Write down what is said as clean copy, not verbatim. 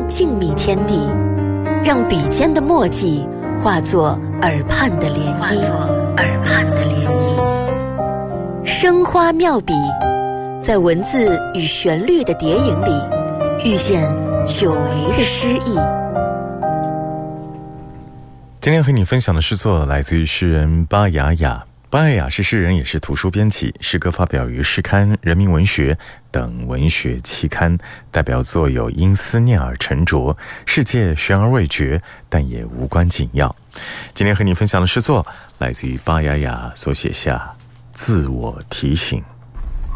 静谧天地，让笔尖的墨迹化作耳畔的涟漪。生花妙笔，在文字与旋律的叠影里，遇见久违的诗意。 今天和你分享的诗作来自于诗人巴雅雅。巴雅雅是诗人，也是图书编辑，诗歌发表于诗刊、人民文学等文学期刊，代表作有《因思念而沉着》、《世界悬而未决，但也无关紧要》。今天和你分享的诗作来自于巴雅雅所写下《自我提醒》。